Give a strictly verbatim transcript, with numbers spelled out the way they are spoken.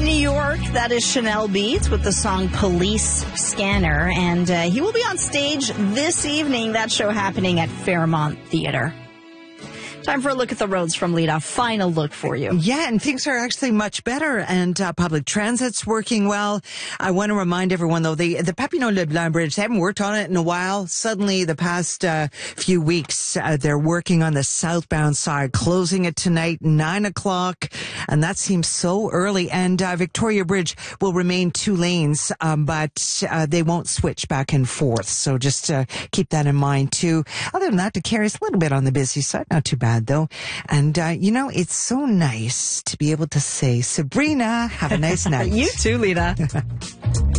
From New York, that is Chanel Beats with the song Police Scanner. And uh, he will be on stage this evening. That show happening at Fairmont Theater. Time for a look at the roads from Lita. Final look for you. Yeah, and things are actually much better, and uh, public transit's working well. I want to remind everyone, though, the, the Papineau-Leblanc Bridge, they haven't worked on it in a while. Suddenly, the past uh, few weeks, uh, they're working on the southbound side, closing it tonight, nine o'clock, and that seems so early. And uh, Victoria Bridge will remain two lanes, um, but uh, they won't switch back and forth. So just uh, keep that in mind, too. Other than that, the carry's a little bit on the busy side, not too bad. Though, and uh, you know, it's so nice to be able to say, Sabrina, have a nice night. You too, Lita.